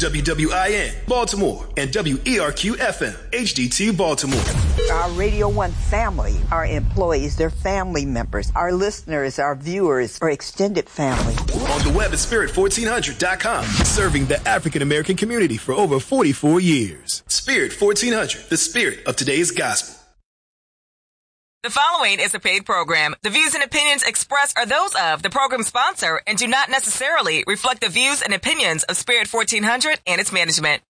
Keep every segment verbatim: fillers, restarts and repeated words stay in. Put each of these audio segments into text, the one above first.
W W I N, Baltimore, and W E R Q F M, H D T, Baltimore. Our Radio One family, our employees, their family members, our listeners, our viewers, our extended family. On the web at spirit fourteen hundred dot com, serving the African American community for over forty-four years. Spirit fourteen hundred, the spirit of today's gospel. The following is a paid program. The views and opinions expressed are those of the program sponsor and do not necessarily reflect the views and opinions of Spirit fourteen hundred and its management.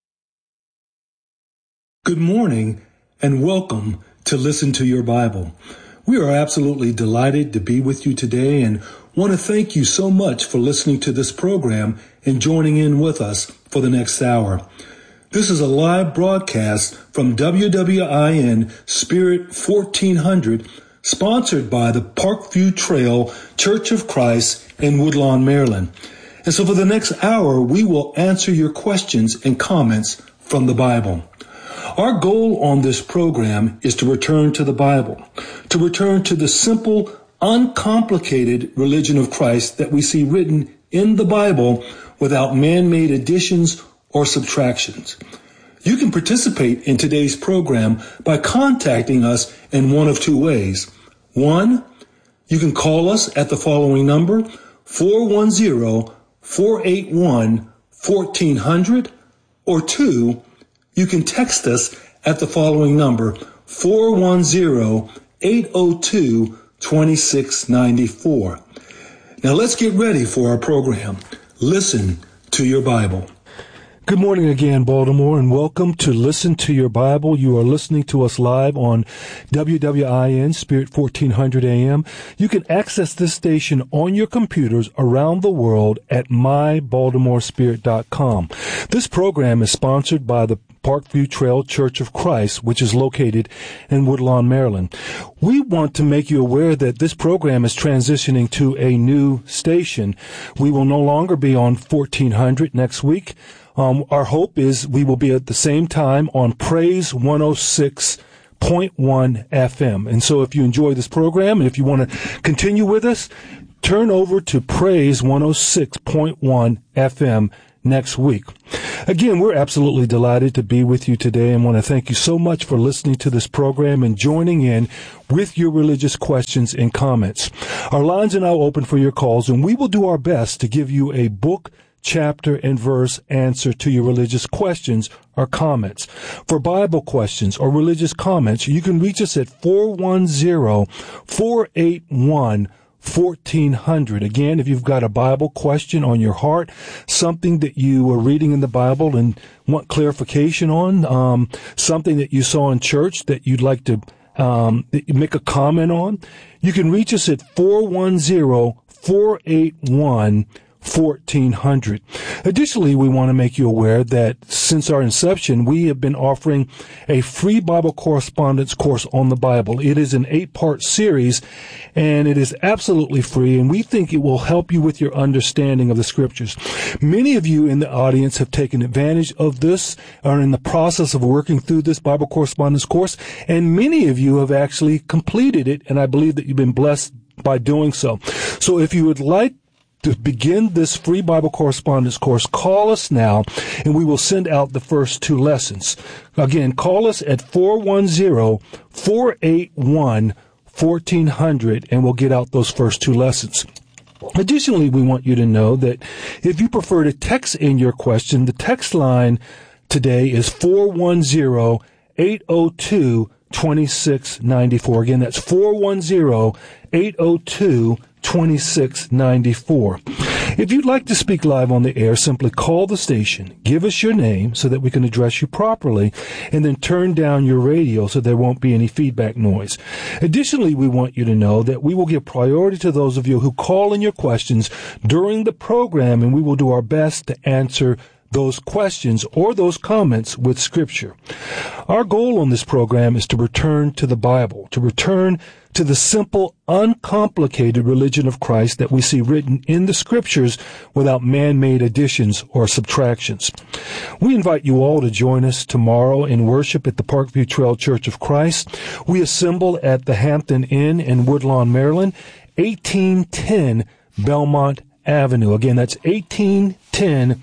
Good morning and welcome to Listen to Your Bible. We are absolutely delighted to be with you today and want to thank you so much for listening to this program and joining in with us for the next hour. This is a live broadcast from W W I N Spirit fourteen hundred, sponsored by the Parkview Trail Church of Christ in Woodlawn, Maryland. And so for the next hour, we will answer your questions and comments from the Bible. Our goal on this program is to return to the Bible, to return to the simple, uncomplicated religion of Christ that we see written in the Bible without man-made additions or subtractions. You can participate in today's program by contacting us in one of two ways. One, you can call us at the following number, four one zero, four eight one, one four hundred, or two, you can text us at the following number, four one zero, eight zero two, two six nine four. Now let's get ready for our program. Listen to your Bible. Good morning again, Baltimore, and welcome to Listen to Your Bible. You are listening to us live on W W I N Spirit fourteen hundred A M. You can access this station on your computers around the world at my baltimore spirit dot com. This program is sponsored by the Parkview Trail Church of Christ, which is located in Woodlawn, Maryland. We want to make you aware that this program is transitioning to a new station. We will no longer be on fourteen hundred next week. Um, our hope is we will be at the same time on Praise one oh six point one F M. And so if you enjoy this program and if you want to continue with us, turn over to Praise one oh six point one F M next week. Again, we're absolutely delighted to be with you today and want to thank you so much for listening to this program and joining in with your religious questions and comments. Our lines are now open for your calls, and we will do our best to give you a book, chapter, and verse answer to your religious questions or comments. For Bible questions or religious comments, you can reach us at four one zero, four eight one, fourteen hundred. Again, if you've got a Bible question on your heart, something that you are reading in the Bible and want clarification on, um, something that you saw in church that you'd like to um, make a comment on, you can reach us at four one zero, four eight one, fourteen hundred. Additionally, we want to make you aware that since our inception, we have been offering a free Bible correspondence course on the Bible. It is an eight-part series, and it is absolutely free, and we think it will help you with your understanding of the Scriptures. Many of you in the audience have taken advantage of this, are in the process of working through this Bible correspondence course, and many of you have actually completed it, and I believe that you've been blessed by doing so. So if you would like to begin this free Bible correspondence course, call us now, and we will send out the first two lessons. Again, call us at four one zero, four eight one, fourteen hundred, and we'll get out those first two lessons. Additionally, we want you to know that if you prefer to text in your question, the text line today is four one zero, eight zero two, two six nine four. Again, that's four one zero, eight zero two, two six nine four. If you'd like to speak live on the air, simply call the station, give us your name so that we can address you properly, and then turn down your radio so there won't be any feedback noise. Additionally, we want you to know that we will give priority to those of you who call in your questions during the program, and we will do our best to answer those questions or those comments with Scripture. Our goal on this program is to return to the Bible, to return to the simple, uncomplicated religion of Christ that we see written in the Scriptures without man-made additions or subtractions. We invite you all to join us tomorrow in worship at the Parkview Trail Church of Christ. We assemble at the Hampton Inn in Woodlawn, Maryland, eighteen ten Belmont Avenue. Again, that's eighteen ten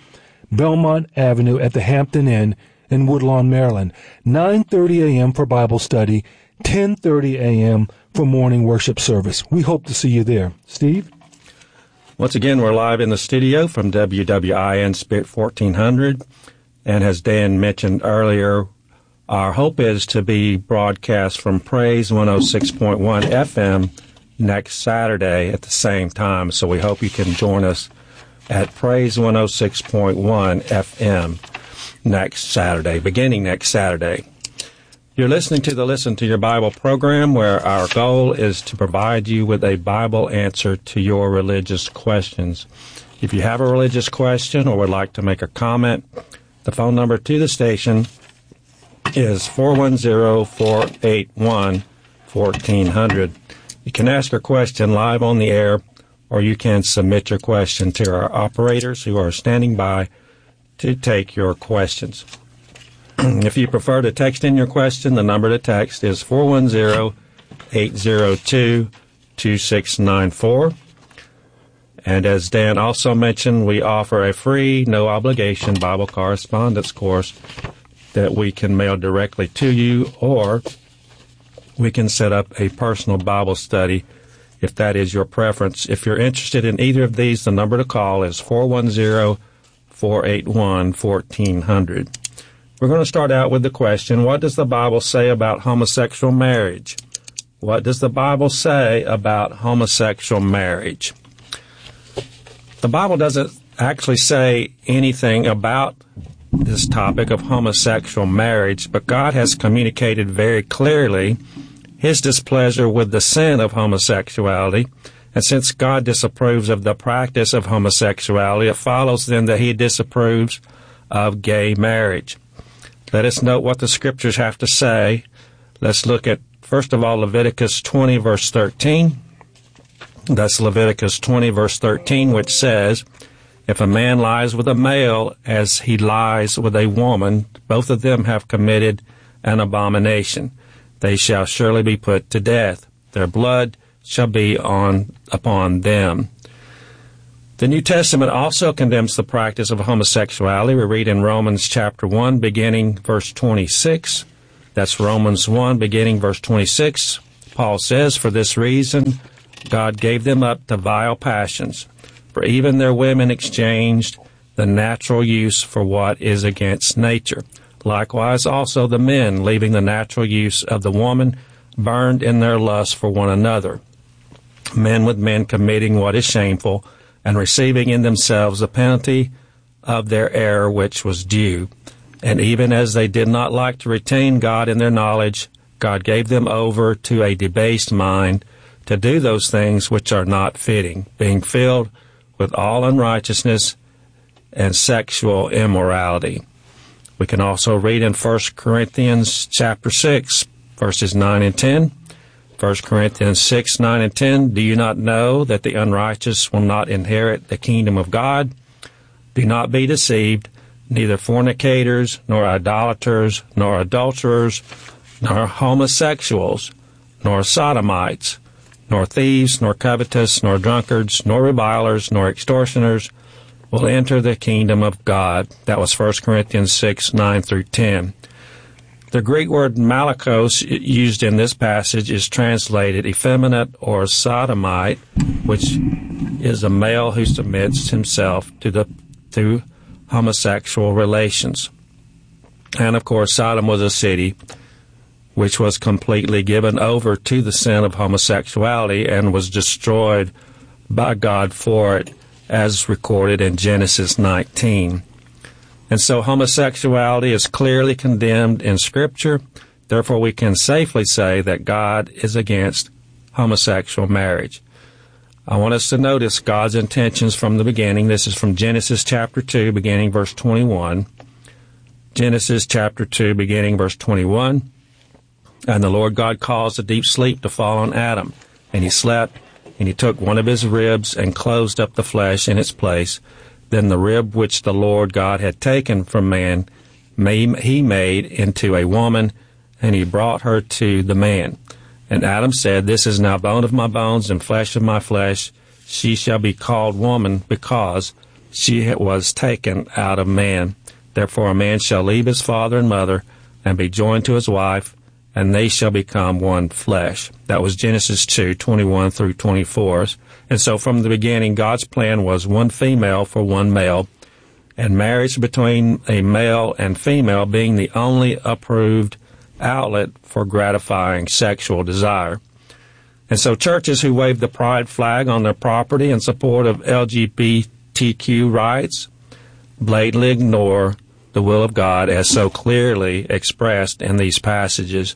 Belmont Avenue at the Hampton Inn in Woodlawn, Maryland. nine thirty a.m. for Bible study, ten thirty a.m. for morning worship service. We hope to see you there. Steve? Once again, we're live in the studio from W W I N Spirit fourteen hundred. And as Dan mentioned earlier, our hope is to be broadcast from Praise one oh six point one F M next Saturday at the same time. So we hope you can join us at Praise one oh six point one F M next Saturday, beginning next Saturday. You're listening to the Listen to Your Bible program, where our goal is to provide you with a Bible answer to your religious questions. If you have a religious question or would like to make a comment, the phone number to the station is four one zero, four eight one, one four zero zero. You can ask your question live on the air, or you can submit your question to our operators who are standing by to take your questions. If you prefer to text in your question, the number to text is four one zero, eight zero two, two six nine four. And as Dan also mentioned, we offer a free, no-obligation Bible correspondence course that we can mail directly to you, or we can set up a personal Bible study if that is your preference. If you're interested in either of these, the number to call is four one zero, four eight one, one four zero zero. We're going to start out with the question, what does the Bible say about homosexual marriage? What does the Bible say about homosexual marriage? The Bible doesn't actually say anything about this topic of homosexual marriage, but God has communicated very clearly His displeasure with the sin of homosexuality. And since God disapproves of the practice of homosexuality, it follows then that He disapproves of gay marriage. Let us note what the Scriptures have to say. Let's look at, first of all, Leviticus twenty, verse thirteen. That's Leviticus twenty, verse thirteen, which says, if a man lies with a male as he lies with a woman, both of them have committed an abomination. They shall surely be put to death. Their blood shall be on upon them. The New Testament also condemns the practice of homosexuality. We read in Romans chapter one, beginning verse twenty-six. That's Romans one, beginning verse twenty-six. Paul says, for this reason, God gave them up to vile passions, for even their women exchanged the natural use for what is against nature. Likewise also the men, leaving the natural use of the woman, burned in their lust for one another. Men with men committing what is shameful, and receiving in themselves the penalty of their error which was due. And even as they did not like to retain God in their knowledge, God gave them over to a debased mind to do those things which are not fitting, being filled with all unrighteousness and sexual immorality. We can also read in First Corinthians chapter six, verses nine and ten. First Corinthians six, nine, and ten, do you not know that the unrighteous will not inherit the kingdom of God? Do not be deceived, neither fornicators, nor idolaters, nor adulterers, nor homosexuals, nor sodomites, nor thieves, nor covetous, nor drunkards, nor revilers, nor extortioners will enter the kingdom of God. That was First Corinthians six, nine through ten. The Greek word malakos used in this passage is translated effeminate or sodomite, which is a male who submits himself to the to homosexual relations. And of course, Sodom was a city which was completely given over to the sin of homosexuality and was destroyed by God for it, as recorded in Genesis nineteen. And so homosexuality is clearly condemned in Scripture. Therefore, we can safely say that God is against homosexual marriage. I want us to notice God's intentions from the beginning. This is from Genesis chapter two, beginning verse twenty-one. Genesis chapter two, beginning verse twenty-one. And the Lord God caused a deep sleep to fall on Adam, and he slept, and he took one of his ribs and closed up the flesh in its place. Then the rib which the Lord God had taken from man, he made into a woman, and he brought her to the man. And Adam said, this is now bone of my bones and flesh of my flesh. She shall be called woman, because she was taken out of man. Therefore a man shall leave his father and mother and be joined to his wife, and they shall become one flesh. That was Genesis two, twenty-one through twenty-four. And so from the beginning, God's plan was one female for one male, and marriage between a male and female being the only approved outlet for gratifying sexual desire. And so churches who wave the pride flag on their property in support of L G B T Q rights blatantly ignore the will of God as so clearly expressed in these passages,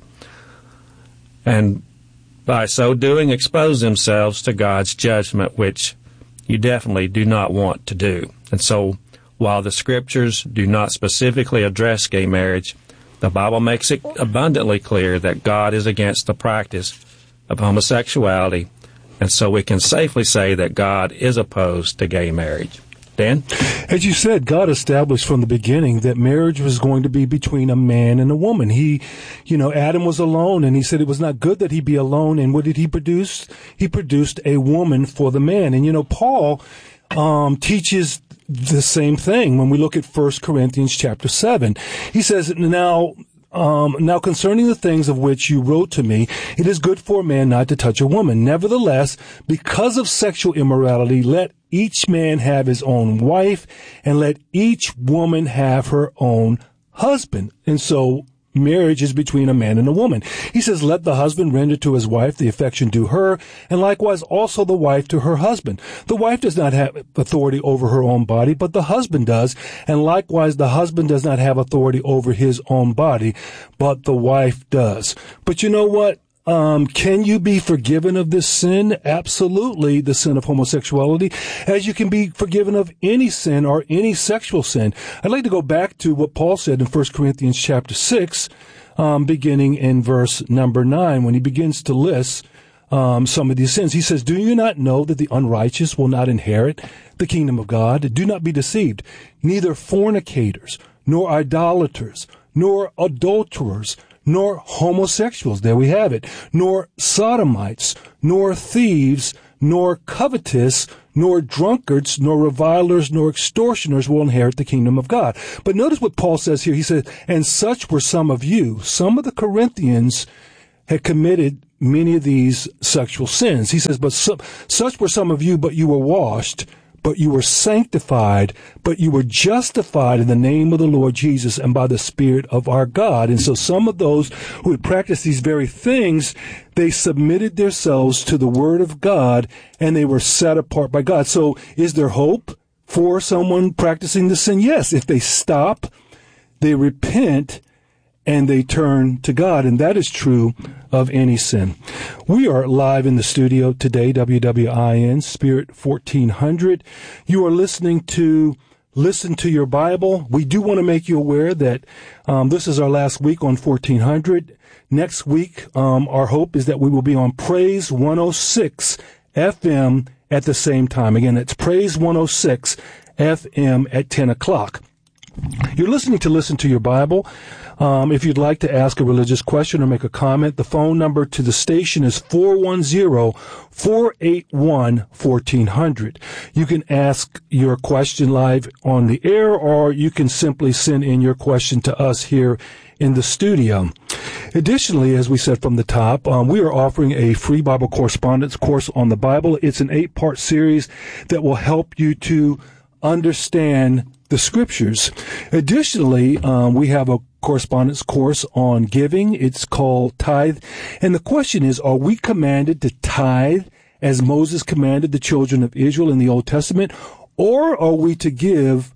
and by so doing expose themselves to God's judgment, which you definitely do not want to do. And so while the scriptures do not specifically address gay marriage, the Bible makes it abundantly clear that God is against the practice of homosexuality, and so we can safely say that God is opposed to gay marriage. Dan? As you said, God established from the beginning that marriage was going to be between a man and a woman. He, you know, Adam was alone, and he said it was not good that he be alone. And what did he produce? He produced a woman for the man. And, you know, Paul um, teaches the same thing when we look at First Corinthians chapter seven. He says, now, Um, now concerning the things of which you wrote to me, it is good for a man not to touch a woman. Nevertheless, because of sexual immorality, let each man have his own wife, and let each woman have her own husband. And so marriage is between a man and a woman. He says, let the husband render to his wife the affection due her, and likewise also the wife to her husband. The wife does not have authority over her own body, but the husband does, and likewise the husband does not have authority over his own body, but the wife does. But you know what? Um, can you be forgiven of this sin? Absolutely, the sin of homosexuality, as you can be forgiven of any sin or any sexual sin. I'd like to go back to what Paul said in First Corinthians chapter six, um, beginning in verse number nine, when he begins to list um, some of these sins. He says, do you not know that the unrighteous will not inherit the kingdom of God? Do not be deceived. Neither fornicators, nor idolaters, nor adulterers, nor homosexuals, there we have it, nor sodomites, nor thieves, nor covetous, nor drunkards, nor revilers, nor extortioners will inherit the kingdom of God. But notice what Paul says here. He says, and such were some of you. Some of the Corinthians had committed many of these sexual sins. He says, but su- such were some of you, but you were washed, but you were sanctified, but you were justified in the name of the Lord Jesus and by the Spirit of our God. And so some of those who had practiced these very things, they submitted themselves to the Word of God, and they were set apart by God. So is there hope for someone practicing the sin? Yes, if they stop, they repent, and they turn to God, and that is true of any sin. We are live in the studio today, W W I N, Spirit fourteen hundred. You are listening to Listen to Your Bible. We do want to make you aware that um, this is our last week on fourteen hundred. Next week, um, our hope is that we will be on Praise one oh six F M at the same time. Again, it's Praise one oh six F M at ten o'clock. You're listening to Listen to Your Bible. Um, if you'd like to ask a religious question or make a comment, the phone number to the station is four one zero, four eight one, one four zero zero. You can ask your question live on the air, or you can simply send in your question to us here in the studio. Additionally, as we said from the top, um, we are offering a free Bible correspondence course on the Bible. It's an eight-part series that will help you to understand the scriptures. Additionally, um, we have a correspondence course on giving. It's called Tithe. And the question is, are we commanded to tithe as Moses commanded the children of Israel in the Old Testament? Or are we to give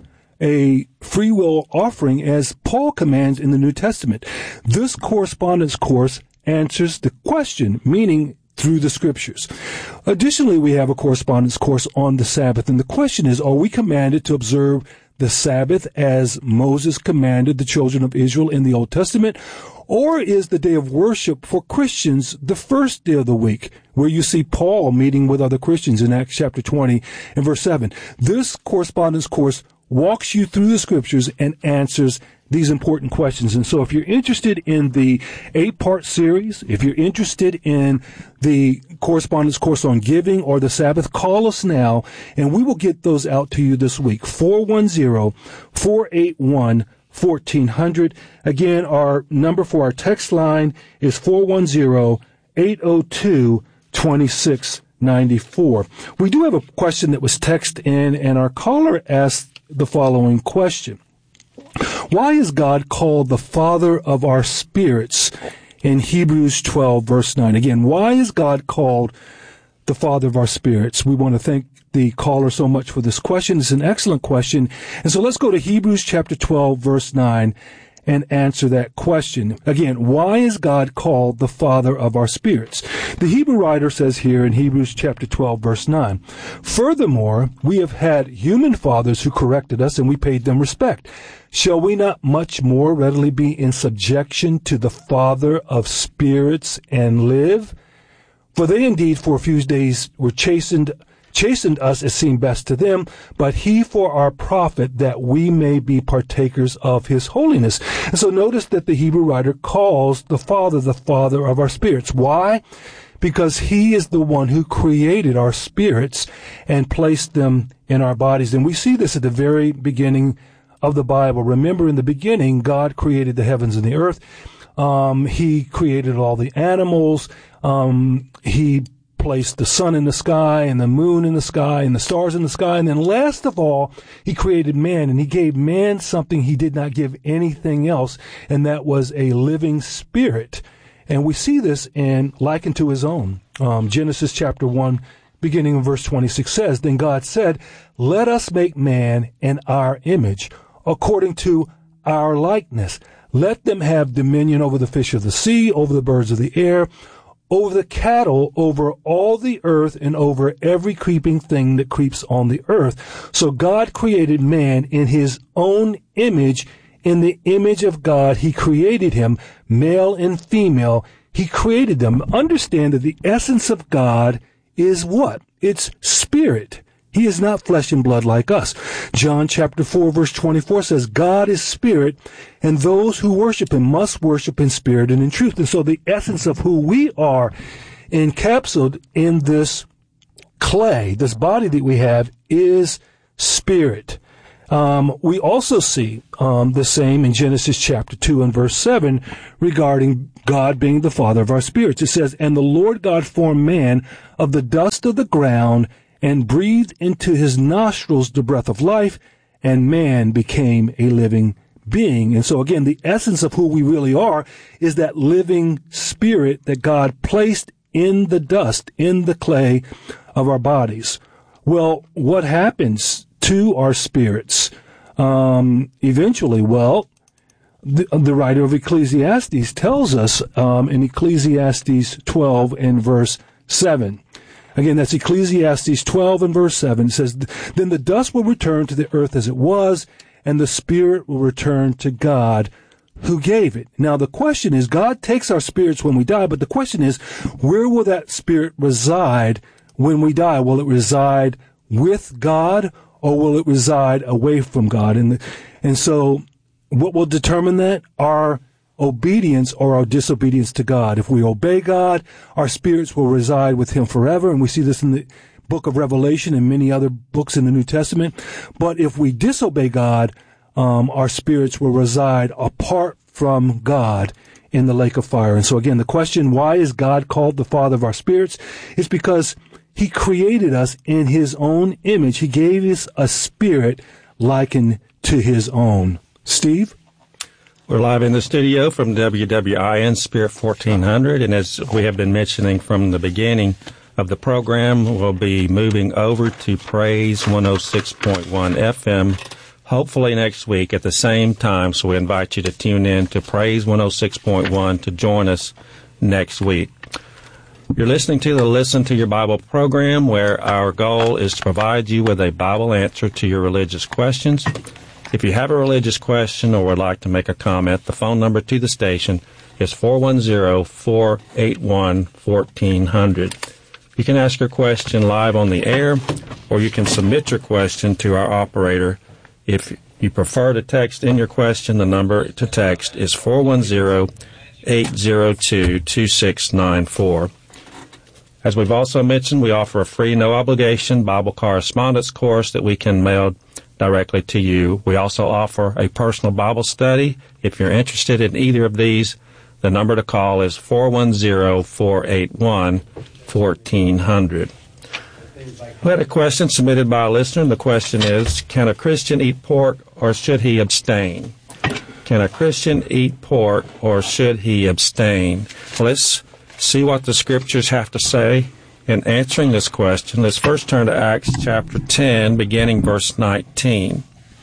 a free will offering as Paul commands in the New Testament? This correspondence course answers the question, meaning through the scriptures. Additionally, we have a correspondence course on the Sabbath. And the question is, are we commanded to observe the Sabbath as Moses commanded the children of Israel in the Old Testament? Or is the day of worship for Christians the first day of the week, where you see Paul meeting with other Christians in Acts chapter twenty and verse seven? This correspondence course walks you through the scriptures and answers these important questions. And so if you're interested in the eight-part series, if you're interested in the correspondence course on giving or the Sabbath, call us now, and we will get those out to you this week. four one zero, four eight one, fourteen hundred. Again, our number for our text line is four one zero, eight zero two, two six nine four. We do have a question that was texted in, and our caller asked the following question. Why is God called the Father of our spirits in Hebrews twelve, verse nine? Again, why is God called the Father of our spirits? We want to thank the caller so much for this question. It's an excellent question. And so let's go to Hebrews chapter twelve, verse nine, and answer that question. Again, why is God called the Father of our spirits? The Hebrew writer says here in Hebrews chapter twelve, verse nine, furthermore, we have had human fathers who corrected us, and we paid them respect. Shall we not much more readily be in subjection to the Father of spirits and live? For they indeed for a few days were chastened chastened us as seemed best to them, but he for our profit, that we may be partakers of his holiness. And so notice that the Hebrew writer calls the Father the Father of our spirits. Why? Because he is the one who created our spirits and placed them in our bodies. And we see this at the very beginning of the Bible. Remember, in the beginning, God created the heavens and the earth. Um, he created all the animals. Um, he placed the sun in the sky and the moon in the sky and the stars in the sky. And then last of all, he created man, and he gave man something he did not give anything else, and that was a living spirit. And we see this in likened to his own. Um, Genesis chapter one, beginning in verse twenty-six says, Then God said, Let us make man in our image, according to our likeness. Let them have dominion over the fish of the sea, over the birds of the air, over the cattle, over all the earth, and over every creeping thing that creeps on the earth. So God created man in his own image. In the image of God, he created him, male and female. He created them. Understand that the essence of God is what? It's spirit. He is not flesh and blood like us. John chapter four, verse twenty-four says, God is spirit, and those who worship him must worship in spirit and in truth. And so the essence of who we are encapsulated in this clay, this body that we have, is spirit. Um, we also see um, the same in Genesis chapter two and verse seven regarding God being the Father of our spirits. It says, And the Lord God formed man of the dust of the ground and breathed into his nostrils the breath of life, and man became a living being. And so again, the essence of who we really are is that living spirit that God placed in the dust, in the clay of our bodies. Well, what happens to our spirits um, eventually? Well, the, the writer of Ecclesiastes tells us um, in Ecclesiastes twelve and verse seven. Again, that's Ecclesiastes twelve and verse seven. It says, Then the dust will return to the earth as it was, and the spirit will return to God who gave it. Now, the question is, God takes our spirits when we die, but the question is, where will that spirit reside when we die? Will it reside with God, or will it reside away from God? And, and so what will determine that? Our obedience or our disobedience to God. If we obey God, our spirits will reside with him forever. And we see this in the book of Revelation and many other books in the New Testament. But if we disobey God, um, our spirits will reside apart from God in the lake of fire. And so again, the question, why is God called the Father of our spirits? Is because he created us in his own image. He gave us a spirit likened to his own. Steve? We're live in the studio from W W I N Spirit fourteen hundred, and as we have been mentioning from the beginning of the program, we'll be moving over to Praise one oh six point one F M, hopefully next week at the same time, so we invite you to tune in to Praise one oh six point one to join us next week. You're listening to the Listen to Your Bible program, where our goal is to provide you with a Bible answer to your religious questions. If you have a religious question or would like to make a comment, the phone number to the station is four one zero, four eight one, one four zero zero. You can ask your question live on the air, or you can submit your question to our operator if you prefer to text in your question, the number to text is four one zero, eight zero two, two six nine four. As we've also mentioned, we offer a free, no-obligation Bible correspondence course that we can mail directly to you. We also offer a personal Bible study. If you're interested in either of these, the number to call is four one zero, four eight one, one four zero zero. We had a question submitted by a listener, and the question is, can a Christian eat pork or should he abstain? Can a Christian eat pork or should he abstain? Well, let's see what the Scriptures have to say in answering this question. Let's first turn to Acts chapter ten, beginning verse nineteen.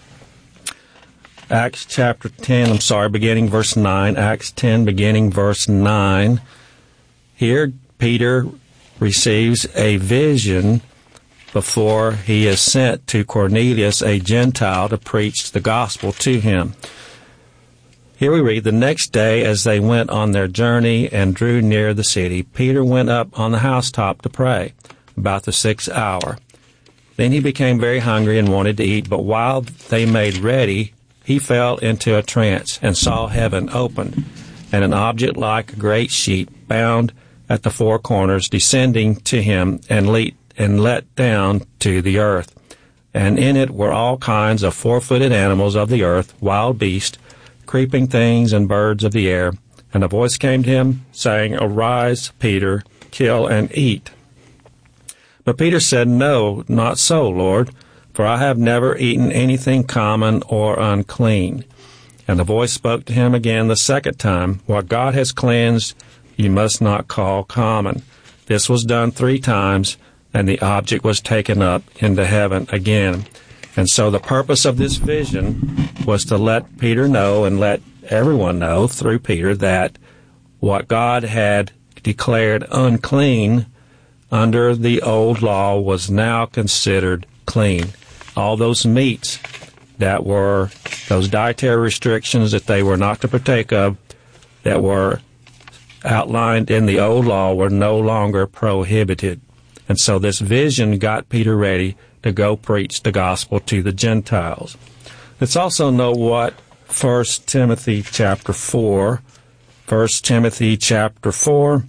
Acts chapter ten, I'm sorry, beginning verse nine. Acts ten, beginning verse nine. Here, Peter receives a vision before he is sent to Cornelius, a Gentile, to preach the gospel to him. Here we read, the next day as they went on their journey and drew near the city, Peter went up on the housetop to pray, about the sixth hour. Then he became very hungry and wanted to eat, but while they made ready, he fell into a trance and saw heaven opened, and an object like a great sheet bound at the four corners descending to him and let, and let down to the earth. And in it were all kinds of four-footed animals of the earth, wild beasts, creeping things and birds of the air. And a voice came to him, saying, Arise, Peter, kill and eat. But Peter said, No, not so, Lord, for I have never eaten anything common or unclean. And the voice spoke to him again the second time, What God has cleansed, you must not call common. This was done three times, and the object was taken up into heaven again. And so the purpose of this vision was to let Peter know and let everyone know through Peter that what God had declared unclean under the old law was now considered clean. All those meats that were, those dietary restrictions that they were not to partake of, that were outlined in the old law, were no longer prohibited. And so this vision got Peter ready to go preach the gospel to the Gentiles. Let's also know what First Timothy chapter four, First Timothy chapter four,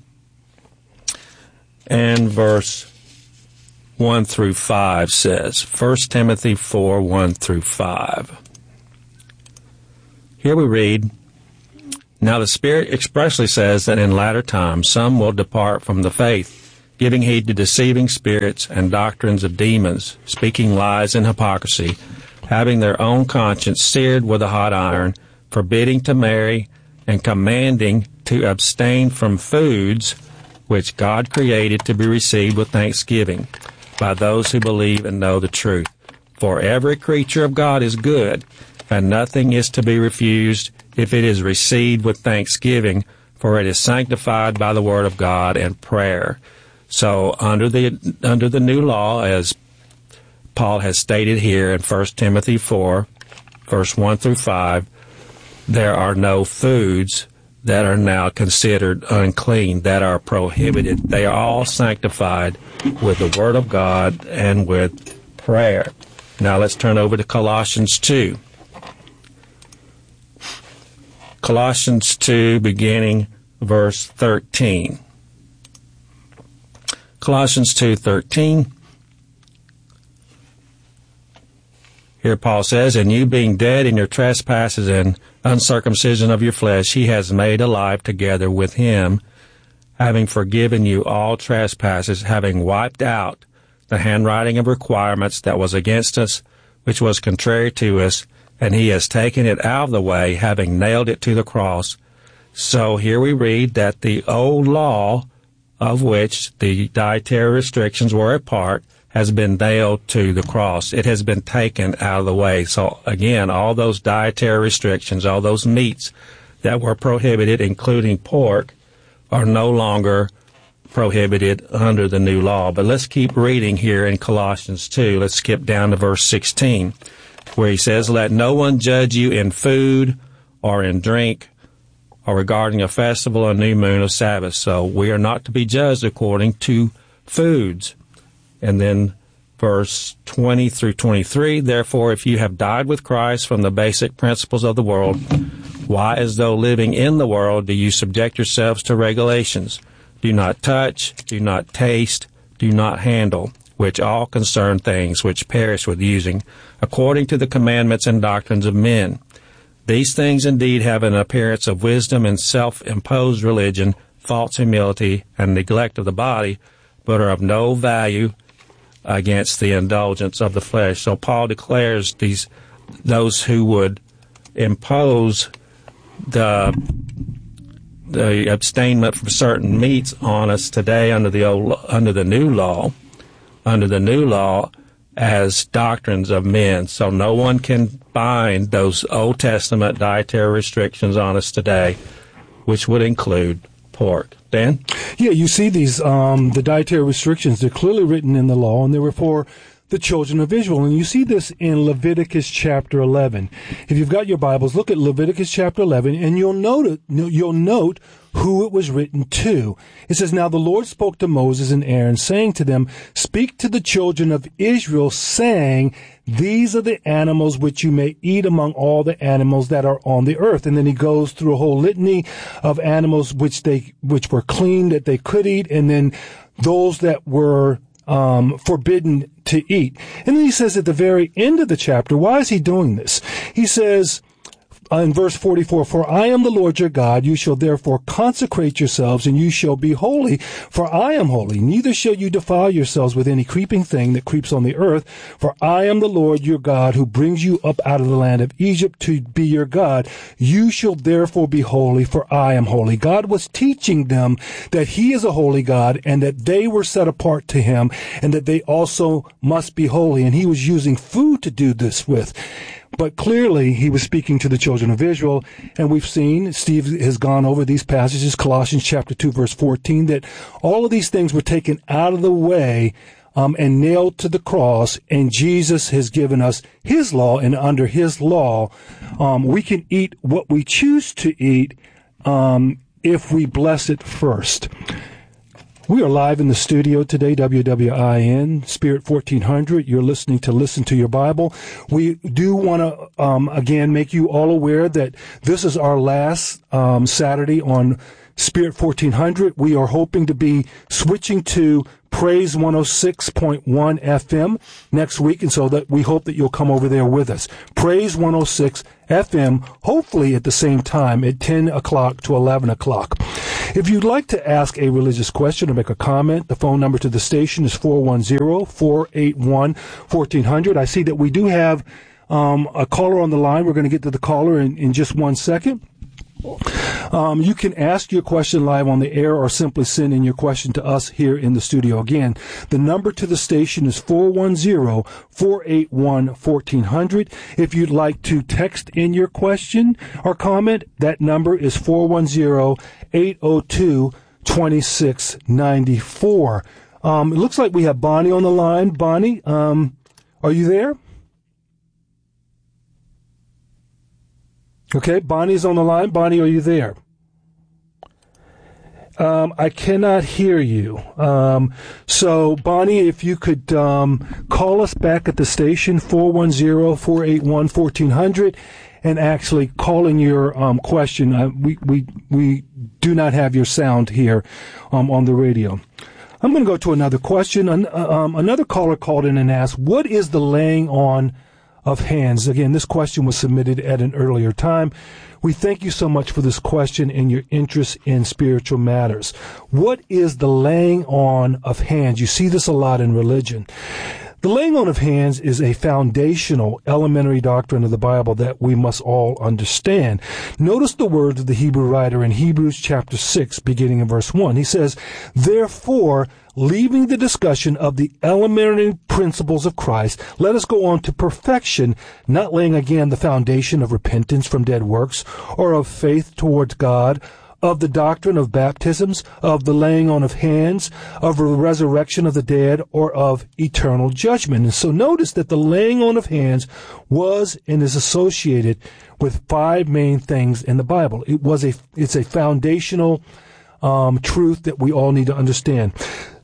and verse one through five says. First Timothy four, one through five. Here we read, Now the Spirit expressly says that in latter times some will depart from the faith, giving heed to deceiving spirits and doctrines of demons, speaking lies and hypocrisy, having their own conscience seared with a hot iron, forbidding to marry, and commanding to abstain from foods which God created to be received with thanksgiving by those who believe and know the truth. For every creature of God is good, and nothing is to be refused if it is received with thanksgiving, for it is sanctified by the word of God and prayer. So under the under the new law, as Paul has stated here in First Timothy four, verse one through five, there are no foods that are now considered unclean, that are prohibited. They are all sanctified with the Word of God and with prayer. Now let's turn over to Colossians two. Colossians two, beginning verse thirteen. Colossians two thirteen. Here Paul says, And you being dead in your trespasses and uncircumcision of your flesh, he has made alive together with him, having forgiven you all trespasses, having wiped out the handwriting of requirements that was against us, which was contrary to us, and he has taken it out of the way, having nailed it to the cross. So here we read that the old law, of which the dietary restrictions were a part, has been nailed to the cross. It has been taken out of the way. So again, all those dietary restrictions, all those meats that were prohibited, including pork, are no longer prohibited under the new law. But let's keep reading here in Colossians two. Let's skip down to verse sixteen, where he says, Let no one judge you in food or in drink, or regarding a festival, a new moon, or Sabbath. So we are not to be judged according to foods. And then verse twenty through twenty-three. Therefore, if you have died with Christ from the basic principles of the world, why, as though living in the world, do you subject yourselves to regulations? Do not touch, do not taste, do not handle, which all concern things which perish with using, according to the commandments and doctrines of men. These things indeed have an appearance of wisdom and self-imposed religion, false humility, and neglect of the body, but are of no value against the indulgence of the flesh. So Paul declares these those who would impose the the abstainment from certain meats on us today under the old under the new law, under the new law as doctrines of men. So no one can bind those Old Testament dietary restrictions on us today, which would include pork. Dan? Yeah, you see these, um, the dietary restrictions, they're clearly written in the law, and they were for the children of Israel. And you see this in Leviticus chapter eleven. If you've got your Bibles, look at Leviticus chapter eleven, and you'll note, you'll note who it was written to. It says, Now the Lord spoke to Moses and Aaron, saying to them, Speak to the children of Israel, saying, These are the animals which you may eat among all the animals that are on the earth. And then he goes through a whole litany of animals which they, which were clean, that they could eat, and then those that were um, forbidden to eat. And then he says at the very end of the chapter, why is he doing this? He says, Uh, in verse forty-four, For I am the Lord your God, you shall therefore consecrate yourselves, and you shall be holy, for I am holy. Neither shall you defile yourselves with any creeping thing that creeps on the earth, for I am the Lord your God, who brings you up out of the land of Egypt to be your God. You shall therefore be holy, for I am holy. God was teaching them that he is a holy God, and that they were set apart to him, and that they also must be holy. And he was using food to do this with. But clearly, he was speaking to the children of Israel, and we've seen, Steve has gone over these passages, Colossians chapter two, verse fourteen, that all of these things were taken out of the way um, and nailed to the cross, and Jesus has given us his law, and under his law, um, we can eat what we choose to eat um, if we bless it first. We are live in the studio today, W W I N, Spirit fourteen hundred. You're listening to Listen to Your Bible. We do want to, um, again, make you all aware that this is our last um, Saturday on Spirit fourteen hundred. We are hoping to be switching to Praise one oh six point one F M next week, and so that we hope that you'll come over there with us. Praise one oh six F M, hopefully at the same time at ten o'clock to eleven o'clock. If you'd like to ask a religious question or make a comment, the phone number to the station is four one zero, four eight one, one four zero zero. I see that we do have um, a caller on the line. We're going to get to the caller in, in just one second. Um, you can ask your question live on the air or simply send in your question to us here in the studio. Again, the number to the station is four one zero, four eight one, one four zero zero. If you'd like to text in your question or comment, that number is four one zero, eight zero two, two six nine four. Um, it looks like we have Bonnie on the line. Bonnie, um, are you there? Okay, Bonnie's on the line. Bonnie, are you there? Um, I cannot hear you. Um, so, Bonnie, if you could um, call us back at the station, four one zero, four eight one, one four zero zero, and actually call in your um, question. Uh, we, we, we do not have your sound here um, on the radio. I'm going to go to another question. An, um, another caller called in and asked, what is the laying on of hands? Again, this question was submitted at an earlier time. We thank you so much for this question and your interest in spiritual matters. What is the laying on of hands? You see this a lot in religion. The laying on of hands is a foundational, elementary doctrine of the Bible that we must all understand. Notice the words of the Hebrew writer in Hebrews chapter six, beginning in verse one. He says, Therefore, leaving the discussion of the elementary principles of Christ, let us go on to perfection, not laying again the foundation of repentance from dead works or of faith towards God, of the doctrine of baptisms, of the laying on of hands, of the resurrection of the dead, or of eternal judgment. And so notice that the laying on of hands was and is associated with five main things in the Bible. It was a, it's a foundational um, truth that we all need to understand.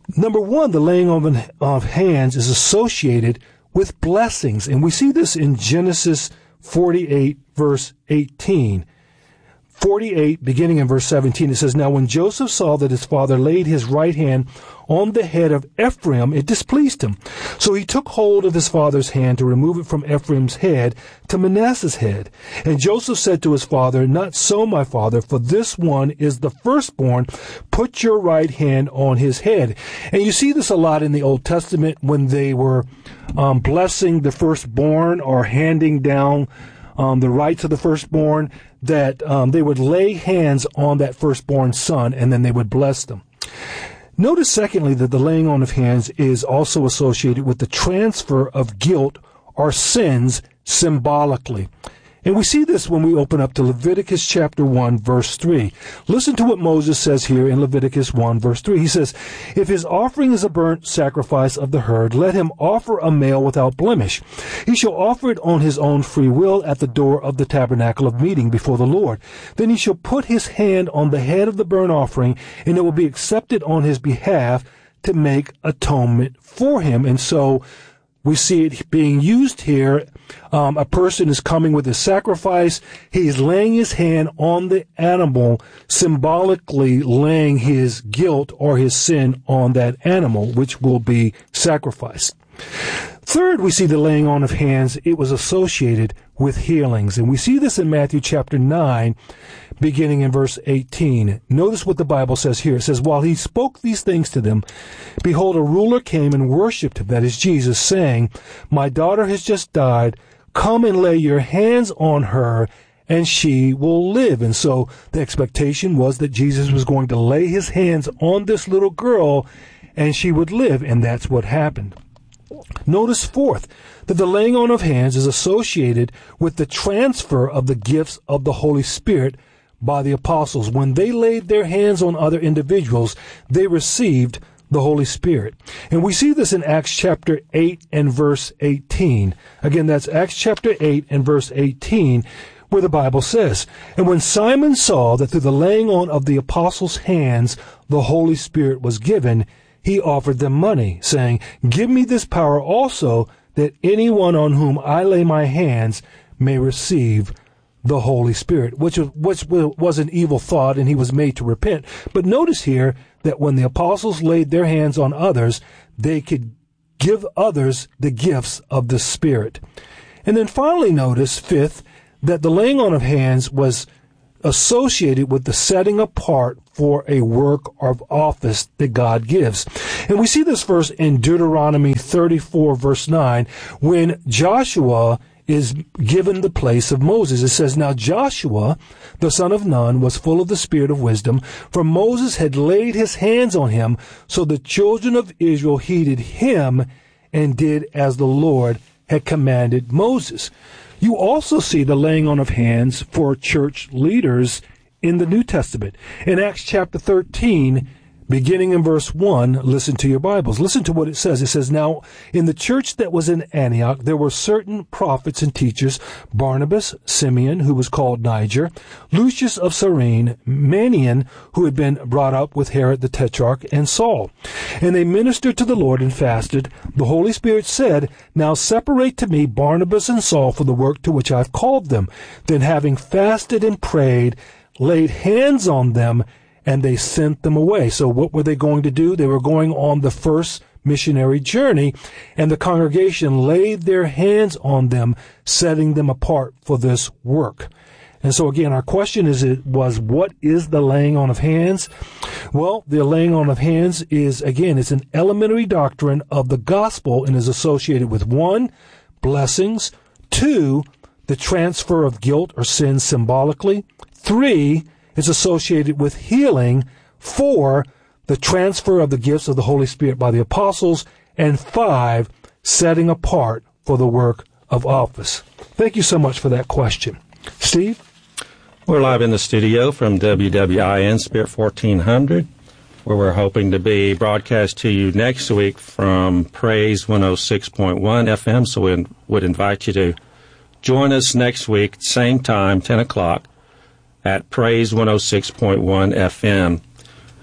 Number one, the laying on of hands is associated with blessings. And we see this in Genesis forty-eight, verse eighteen. forty-eight, beginning in verse seventeen, it says, Now when Joseph saw that his father laid his right hand on the head of Ephraim, it displeased him. So he took hold of his father's hand to remove it from Ephraim's head to Manasseh's head. And Joseph said to his father, Not so, my father, for this one is the firstborn. Put your right hand on his head. And you see this a lot in the Old Testament when they were um, blessing the firstborn or handing down um, the rights of the firstborn, that um, they would lay hands on that firstborn son and then they would bless them. Notice, secondly, that the laying on of hands is also associated with the transfer of guilt or sins symbolically. And we see this when we open up to Leviticus chapter one, verse three. Listen to what Moses says here in Leviticus one, verse three. He says, If his offering is a burnt sacrifice of the herd, let him offer a male without blemish. He shall offer it on his own free will at the door of the tabernacle of meeting before the Lord. Then he shall put his hand on the head of the burnt offering, and it will be accepted on his behalf to make atonement for him. And so we see it being used here. Um, a person is coming with his sacrifice. He's laying his hand on the animal, symbolically laying his guilt or his sin on that animal, which will be sacrificed. Third, we see the laying on of hands. It was associated with healings. And we see this in Matthew chapter nine, beginning in verse eighteen. Notice what the Bible says here. It says, While he spoke these things to them, behold, a ruler came and worshipped him, that is Jesus, saying, My daughter has just died. Come and lay your hands on her, and she will live. And so the expectation was that Jesus was going to lay his hands on this little girl, and she would live. And that's what happened. Notice, fourth, that the laying on of hands is associated with the transfer of the gifts of the Holy Spirit by the apostles. When they laid their hands on other individuals, they received the Holy Spirit. And we see this in Acts chapter eight and verse eighteen. Again, that's Acts chapter eight and verse eighteen, where the Bible says, And when Simon saw that through the laying on of the apostles' hands the Holy Spirit was given, he offered them money, saying, Give me this power also, that anyone on whom I lay my hands may receive the Holy Spirit, which was, which was an evil thought, and he was made to repent. But notice here that when the apostles laid their hands on others, they could give others the gifts of the Spirit. And then finally notice, fifth, that the laying on of hands was associated with the setting apart for a work of office that God gives. And we see this verse in Deuteronomy thirty-four, verse nine, when Joshua is given the place of Moses. It says, Now Joshua, the son of Nun, was full of the spirit of wisdom, for Moses had laid his hands on him, so the children of Israel heeded him and did as the Lord had commanded Moses. You also see the laying on of hands for church leaders in the New Testament. In Acts chapter thirteen, beginning in verse one, listen to your Bibles. Listen to what it says. It says, Now in the church that was in Antioch, there were certain prophets and teachers, Barnabas, Simeon, who was called Niger, Lucius of Cyrene, Manaen, who had been brought up with Herod the Tetrarch, and Saul. And they ministered to the Lord and fasted. The Holy Spirit said, Now separate to me Barnabas and Saul for the work to which I've called them. Then having fasted and prayed, laid hands on them, and they sent them away. So what were they going to do? They were going on the first missionary journey, and the congregation laid their hands on them, setting them apart for this work. And so again, our question is, it was, what is the laying on of hands? Well, the laying on of hands is, again, it's an elementary doctrine of the gospel and is associated with, one, blessings, two, the transfer of guilt or sin symbolically, three, it's associated with healing, four, the transfer of the gifts of the Holy Spirit by the apostles, and five, setting apart for the work of office. Thank you so much for that question. Steve? We're live in the studio from W W I N Spirit fourteen hundred, where we're hoping to be broadcast to you next week from Praise one oh six point one F M, so we would invite you to join us next week, same time, ten o'clock, at Praise one oh six point one F M.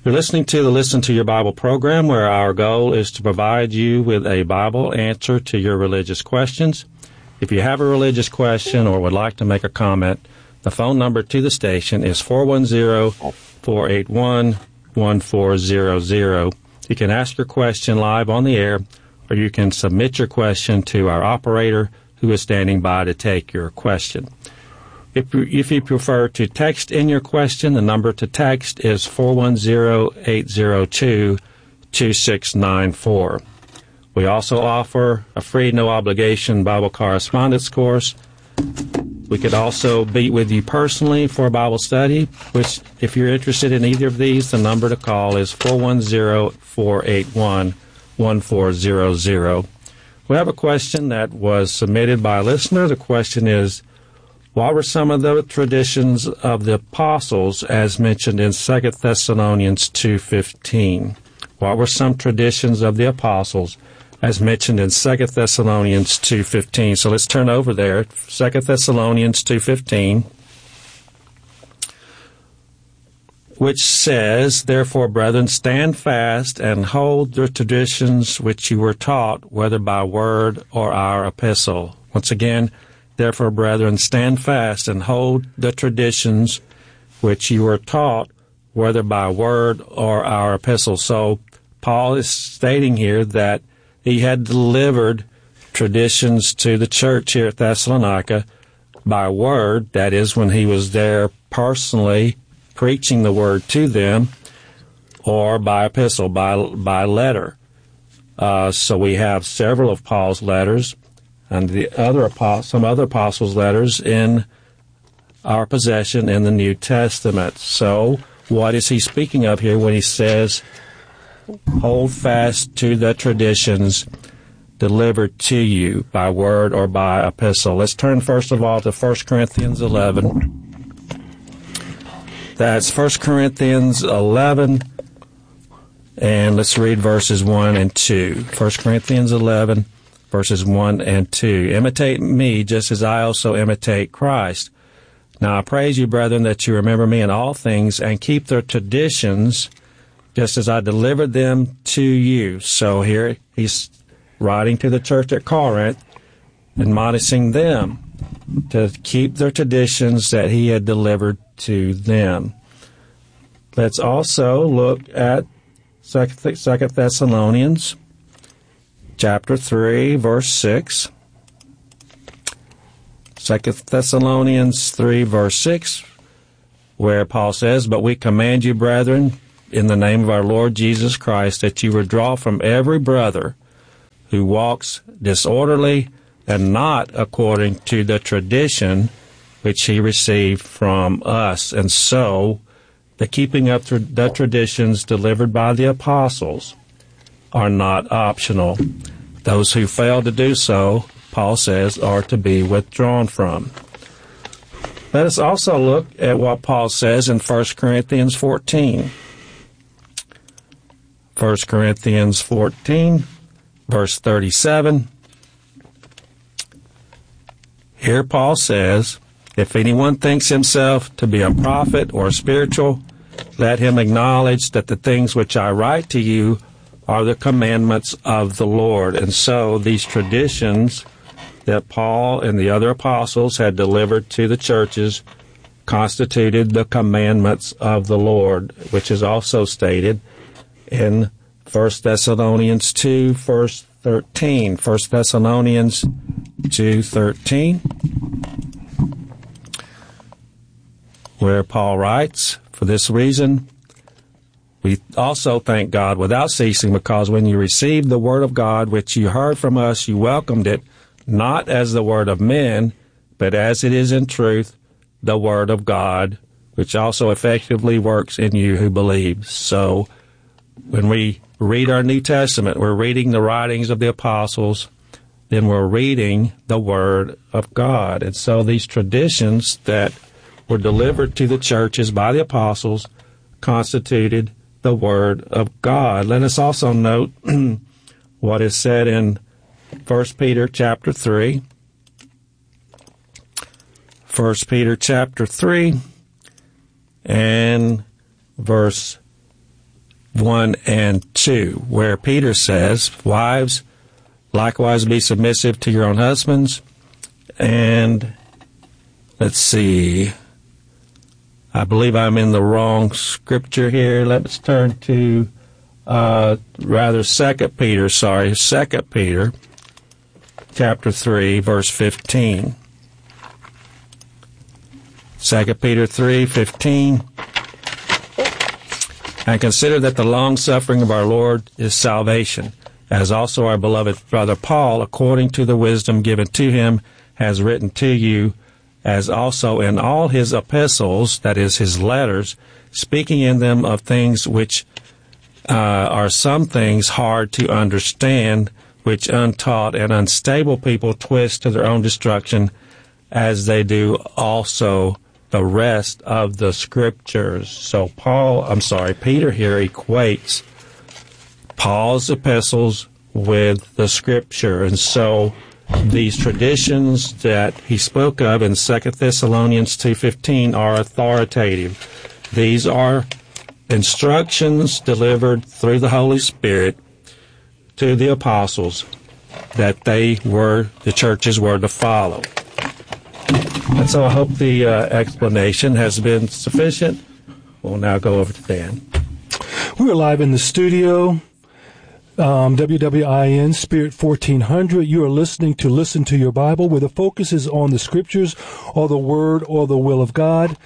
You're listening to the Listen to Your Bible program, where our goal is to provide you with a Bible answer to your religious questions. If you have a religious question or would like to make a comment, the phone number to the station is four one zero, four eight one, one four zero zero. You can ask your question live on the air, or you can submit your question to our operator, who is standing by to take your question. If you, if you prefer to text in your question, the number to text is four one zero, eight zero two, two six nine four. We also offer a free, no-obligation Bible correspondence course. We could also meet with you personally for a Bible study, which, if you're interested in either of these, the number to call is four one zero, four eight one, one four zero zero. We have a question that was submitted by a listener. The question is, what were some of the traditions of the apostles as mentioned in Second Thessalonians two fifteen? What were some traditions of the apostles as mentioned in Second Thessalonians two fifteen? So let's turn over there, Second Thessalonians two fifteen, which says, "Therefore, brethren, stand fast and hold the traditions which you were taught, whether by word or our epistle." Once again, "Therefore, brethren, stand fast and hold the traditions which you were taught, whether by word or our epistle." So Paul is stating here that he had delivered traditions to the church here at Thessalonica by word, that is, when he was there personally preaching the word to them, or by epistle, by by letter. Uh, so we have several of Paul's letters and the other some other apostles' letters in our possession in the New Testament. So what is he speaking of here when he says, hold fast to the traditions delivered to you by word or by epistle? Let's turn first of all to First Corinthians eleven. That's First Corinthians eleven, and let's read verses one and two. First Corinthians eleven, verses one and two. "Imitate me, just as I also imitate Christ. Now I praise you, brethren, that you remember me in all things, and keep the traditions, just as I delivered them to you." So here he's writing to the church at Corinth, admonishing them to keep their traditions that he had delivered to them. Let's also look at Second Thessalonians chapter three, verse six. Second Thessalonians three, verse six, where Paul says, "But we command you, brethren, in the name of our Lord Jesus Christ, that you withdraw from every brother who walks disorderly and not according to the tradition which he received from us." And so, the keeping of the traditions delivered by the apostles are not optional. Those who fail to do so, Paul says, are to be withdrawn from. Let us also look at what Paul says in First Corinthians fourteen. First Corinthians fourteen, verse thirty-seven. Here Paul says, "If anyone thinks himself to be a prophet or spiritual, let him acknowledge that the things which I write to you are the commandments of the Lord." And so these traditions that Paul and the other apostles had delivered to the churches constituted the commandments of the Lord, which is also stated in First Thessalonians two, verse thirteen. First Thessalonians two thirteen, where Paul writes, "For this reason we also thank God without ceasing, because when you received the word of God which you heard from us, you welcomed it, not as the word of men, but as it is in truth, the word of God, which also effectively works in you who believe." So when we read our New Testament, we're reading the writings of the apostles, then we're reading the Word of God. And so these traditions that were delivered to the churches by the apostles constituted the Word of God. Let us also note what is said in First Peter chapter three. First Peter chapter three and verse one and two, where Peter says, wives, likewise be submissive to your own husbands. And let's see, I believe I'm in the wrong scripture here. Let's turn to uh, rather Second Peter, sorry, Second Peter, chapter three, verse fifteen. Second Peter three, fifteen. And consider that the long suffering of our Lord is salvation, as also our beloved brother Paul, according to the wisdom given to him, has written to you, as also in all his epistles, that is, his letters, speaking in them of things which uh, are some things hard to understand, which untaught and unstable people twist to their own destruction, as they do also the rest of the scriptures. So Paul, I'm sorry, Peter here equates Paul's epistles with the scripture. And so these traditions that he spoke of in Second Thessalonians two fifteen are authoritative. These are instructions delivered through the Holy Spirit to the apostles that they were, the churches were to follow. And so I hope the uh, explanation has been sufficient. We'll now go over to Dan. We're live in the studio. Um, W W I N Spirit fourteen hundred. You are listening to Listen to Your Bible, where the focus is on the scriptures or the word or the will of God.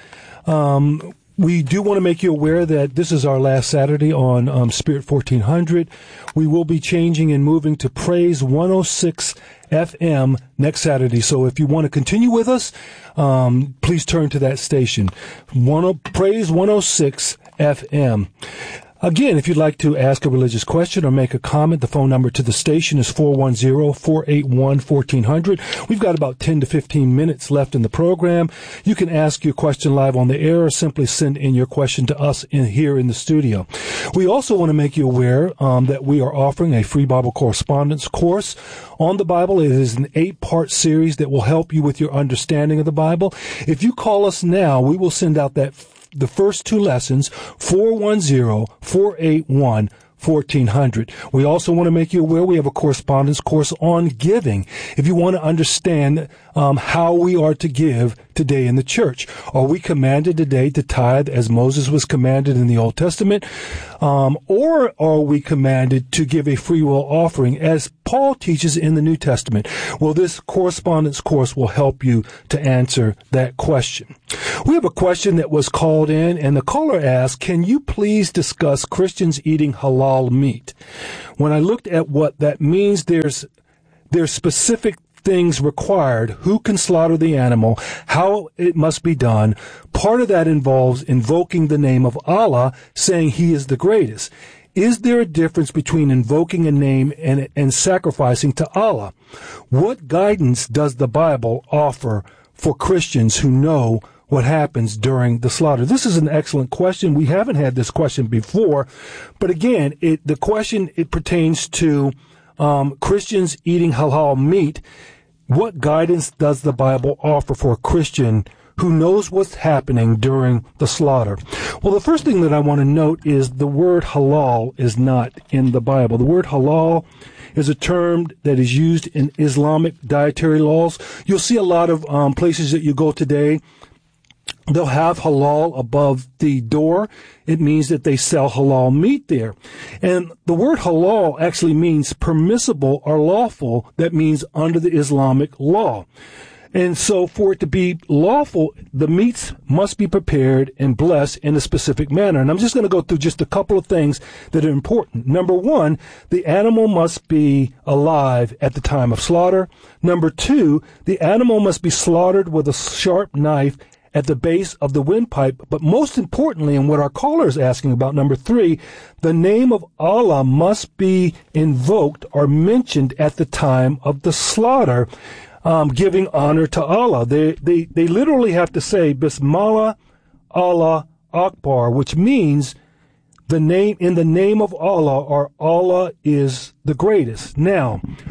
Um, we do want to make you aware that this is our last Saturday on um, Spirit fourteen hundred. We will be changing and moving to Praise one oh six F M next Saturday. So if you want to continue with us, um, please turn to that station. One, Praise one oh six F M. Again, if you'd like to ask a religious question or make a comment, the phone number to the station is four one zero, four eight one, one four zero zero. We've got about ten to fifteen minutes left in the program. You can ask your question live on the air or simply send in your question to us in here in the studio. We also want to make you aware um, that we are offering a free Bible correspondence course on the Bible. It is an eight-part series that will help you with your understanding of the Bible. If you call us now, we will send out that the first two lessons, four one zero, four eight one, one four zero zero. We also want to make you aware we have a correspondence course on giving. If you want to understand um, how we are to give today in the church. Are we commanded today to tithe as Moses was commanded in the Old Testament? Um, or are we commanded to give a free will offering as Paul teaches in the New Testament? Well, this correspondence course will help you to answer that question. We have a question that was called in, and the caller asked, can you please discuss Christians eating halal meat? When I looked at what that means, there's there's specific things required. Who can slaughter the animal? How it must be done. Part of that involves invoking the name of Allah, saying He is the greatest. Is there a difference between invoking a name and, and sacrificing to Allah? What guidance does the Bible offer for Christians who know what happens during the slaughter? This is an excellent question. We haven't had this question before, but again, it, the question, it pertains to um, Christians eating halal meat. What guidance does the Bible offer for a Christian who knows what's happening during the slaughter? Well, the first thing that I want to note is the word halal is not in the Bible. The word halal is a term that is used in Islamic dietary laws. You'll see a lot of um, places that you go today, they'll have halal above the door. It means that they sell halal meat there. And the word halal actually means permissible or lawful. That means under the Islamic law. And so for it to be lawful, the meats must be prepared and blessed in a specific manner. And I'm just going to go through just a couple of things that are important. Number one, the animal must be alive at the time of slaughter. Number two, the animal must be slaughtered with a sharp knife at the base of the windpipe. But most importantly, and what our caller is asking about, number three, the name of Allah must be invoked or mentioned at the time of the slaughter, um, giving honor to Allah. They, they, they literally have to say, Bismillah, Allah Akbar, which means the name, in the name of Allah, or Allah is the greatest. Now,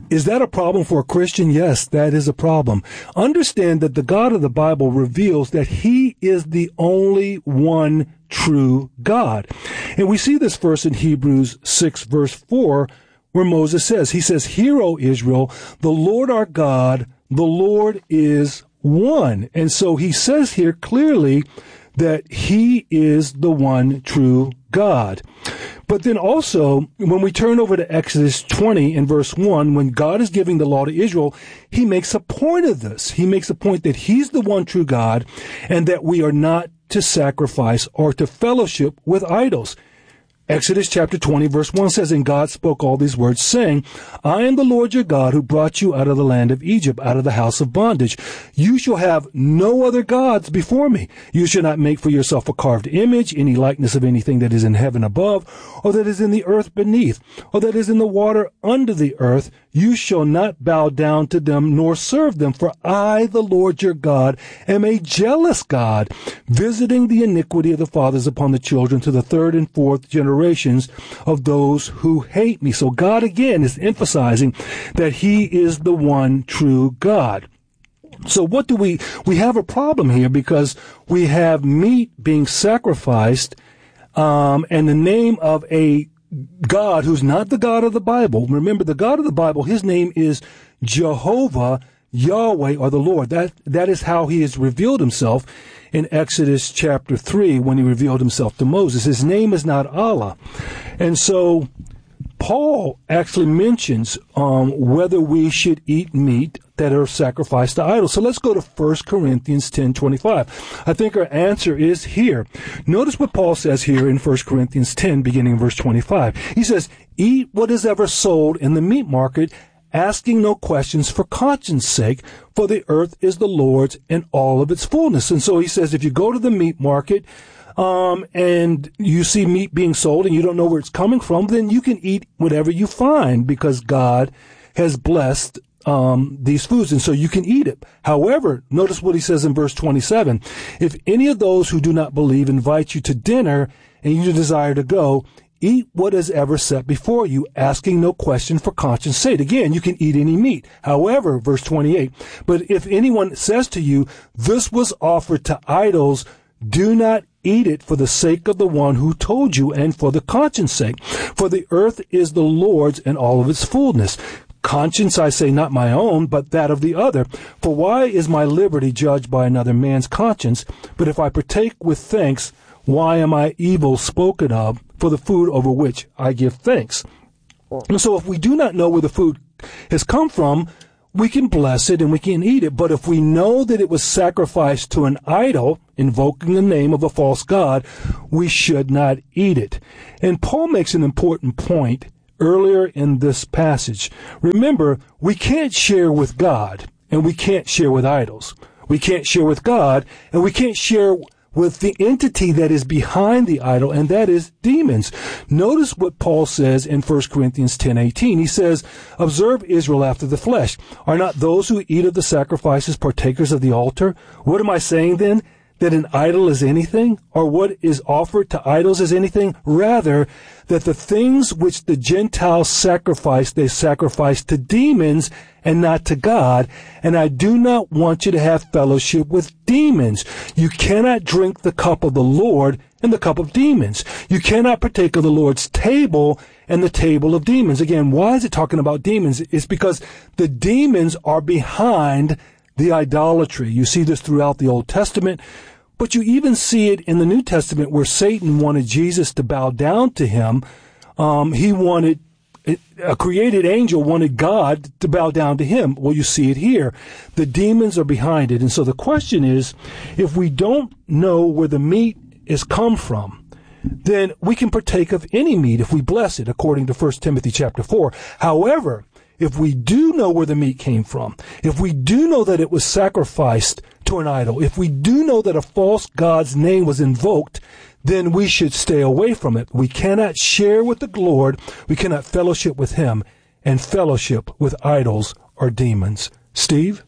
Is that a problem for a Christian? Yes, that is a problem. Understand that the God of the Bible reveals that he is the only one true God. And we see this verse in Hebrews six, verse four, where Moses says, he says, "Hear, O Israel, the Lord our God, the Lord is one." And so he says here clearly that he is the one true God. But then also, when we turn over to Exodus twenty in verse one, when God is giving the law to Israel, he makes a point of this. He makes a point that he's the one true God and that we are not to sacrifice or to fellowship with idols. Exodus chapter twenty, verse one says, "And God spoke all these words, saying, I am the Lord your God who brought you out of the land of Egypt, out of the house of bondage. You shall have no other gods before me. You shall not make for yourself a carved image, any likeness of anything that is in heaven above, or that is in the earth beneath, or that is in the water under the earth. You shall not bow down to them, nor serve them. For I, the Lord your God, am a jealous God, visiting the iniquity of the fathers upon the children to the third and fourth generations of those who hate me." So God again is emphasizing that he is the one true God. So what do we, we have a problem here because we have meat being sacrificed, um, and the name of a God who's not the God of the Bible. Remember, the God of the Bible, his name is Jehovah, Yahweh, or the Lord. That, that is how he has revealed himself in Exodus chapter three when he revealed himself to Moses. His name is not Allah. And so Paul actually mentions um, whether we should eat meat that are sacrificed to idols. So let's go to First Corinthians ten twenty-five. I think our answer is here. Notice what Paul says here in First Corinthians ten, beginning in verse twenty-five. He says, "Eat what is ever sold in the meat market, asking no questions for conscience sake, for the earth is the Lord's and all of its fullness." And so he says, if you go to the meat market, Um, and you see meat being sold and you don't know where it's coming from, then you can eat whatever you find because God has blessed um, these foods, and so you can eat it. However, notice what he says in verse twenty-seven. "If any of those who do not believe invite you to dinner and you desire to go, eat what is ever set before you, asking no question for conscience sake." Again, you can eat any meat. However, verse twenty-eight, "But if anyone says to you, this was offered to idols, do not eat it for the sake of the one who told you and for the conscience sake. For the earth is the Lord's and all of its fullness. Conscience, I say, not my own, but that of the other. For why is my liberty judged by another man's conscience? But if I partake with thanks, why am I evil spoken of for the food over which I give thanks?" And so if we do not know where the food has come from, we can bless it and we can eat it. But if we know that it was sacrificed to an idol, invoking the name of a false god, we should not eat it. And Paul makes an important point earlier in this passage. Remember, we can't share with God and we can't share with idols. We can't share with God and we can't share with the entity that is behind the idol, and that is demons. Notice what Paul says in First Corinthians ten eighteen. He says, "Observe Israel after the flesh. Are not those who eat of the sacrifices partakers of the altar? What am I saying then? That an idol is anything? Or what is offered to idols is anything? Rather, that the things which the Gentiles sacrifice, they sacrifice to demons and not to God. And I do not want you to have fellowship with demons. You cannot drink the cup of the Lord and the cup of demons. You cannot partake of the Lord's table and the table of demons." Again, why is it talking about demons? It's because the demons are behind the idolatry. You see this throughout the Old Testament, but you even see it in the New Testament where Satan wanted Jesus to bow down to him. Um, he wanted, a created angel wanted God to bow down to him. Well, you see it here. The demons are behind it. And so the question is, if we don't know where the meat is come from, then we can partake of any meat if we bless it, according to First Timothy chapter four. However, if we do know where the meat came from, if we do know that it was sacrificed to an idol, if we do know that a false god's name was invoked, then we should stay away from it. We cannot share with the Lord, we cannot fellowship with him, and fellowship with idols or demons. Steve?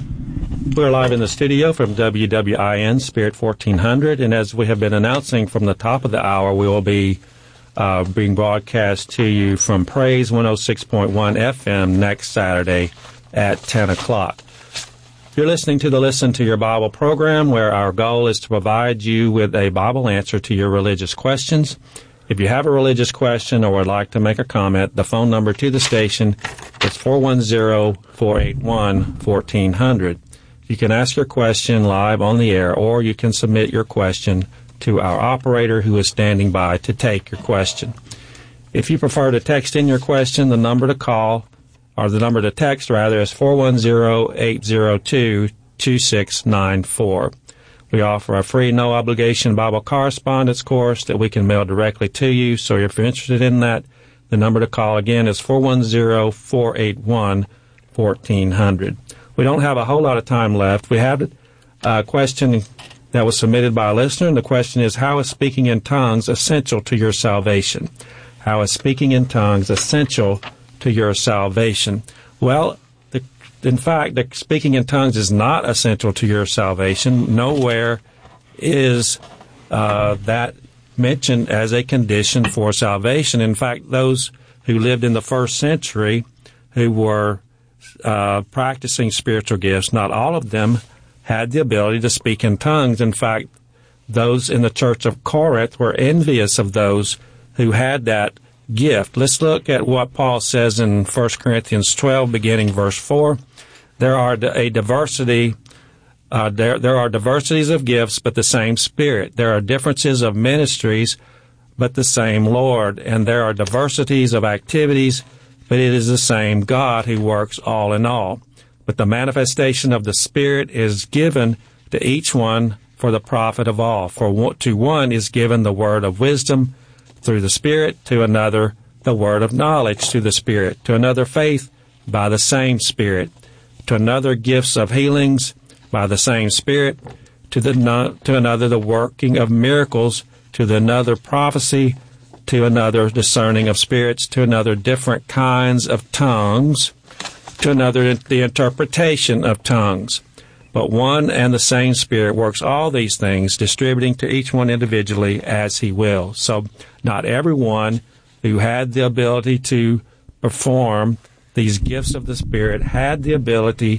We're live in the studio from W W I N Spirit fourteen hundred, and as we have been announcing from the top of the hour, we will be uh, being broadcast to you from Praise one oh six point one F M next Saturday at ten o'clock. You're listening to the Listen to Your Bible program, where our goal is to provide you with a Bible answer to your religious questions. If you have a religious question or would like to make a comment, the phone number to the station is four one zero, four eight one, one four zero zero. You can ask your question live on the air, or you can submit your question to our operator who is standing by to take your question. If you prefer to text in your question, the number to call, or the number to text rather, is four one zero, eight zero two, two six nine four. We offer a free, no-obligation Bible correspondence course that we can mail directly to you, so if you're interested in that, the number to call again is four one zero, four eight one, one four zero zero. We don't have a whole lot of time left. We have a question that was submitted by a listener, and the question is, how is speaking in tongues essential to your salvation? How is speaking in tongues essential to your salvation? Well, the, in fact, the speaking in tongues is not essential to your salvation. Nowhere is uh, that mentioned as a condition for salvation. In fact, those who lived in the first century who were uh, practicing spiritual gifts, not all of them had the ability to speak in tongues. In fact, those in the church of Corinth were envious of those who had that gift. Let's look at what Paul says in First Corinthians twelve, beginning verse four. There are a diversity, uh, there, there are diversities of gifts, but the same Spirit. There are differences of ministries, but the same Lord. And there are diversities of activities, but it is the same God who works all in all. But the manifestation of the Spirit is given to each one for the profit of all. For to one is given the word of wisdom through the Spirit, to another the word of knowledge through the Spirit, to another faith by the same Spirit, to another gifts of healings by the same Spirit, to the no, to another the working of miracles, to the another prophecy, to another discerning of spirits, to another different kinds of tongues, to another the interpretation of tongues. But one and the same Spirit works all these things, distributing to each one individually as He will. So not everyone who had the ability to perform these gifts of the Spirit had the ability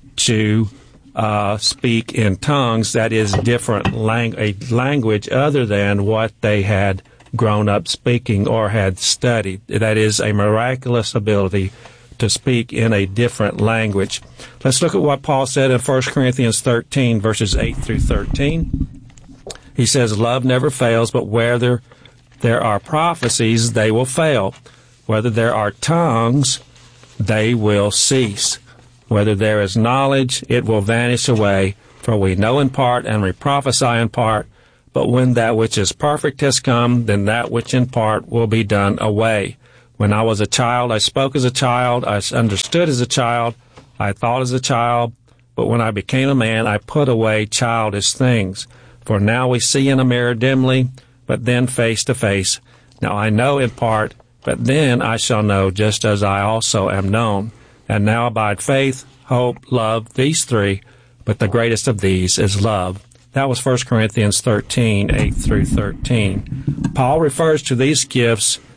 to uh, speak in tongues, that is, different lang- a language other than what they had grown up speaking or had studied. That is, a miraculous ability to speak in a different language. Let's look at what Paul said in First Corinthians thirteen, verses eight through thirteen. He says, love never fails, but where there, there are prophecies, they will fail. Whether there are tongues, they will cease. Whether there is knowledge, it will vanish away. For we know in part, and we prophesy in part. But when that which is perfect has come, then that which in part will be done away. When I was a child, I spoke as a child, I understood as a child, I thought as a child, but when I became a man, I put away childish things. For now we see in a mirror dimly, but then face to face. Now I know in part, but then I shall know just as I also am known. And now abide faith, hope, love, these three, but the greatest of these is love. That was First Corinthians thirteen, eight through thirteen. Paul refers to these gifts